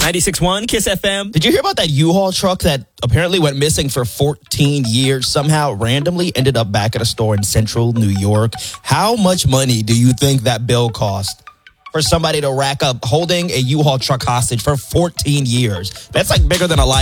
96.1 Kiss FM. Did you hear about that U-Haul truck that apparently went missing for 14 years? Somehow randomly ended up back at a store in central New York. How much money do you think that bill cost for somebody to rack up holding a U-Haul truck hostage for 14 years? That's like bigger than a life.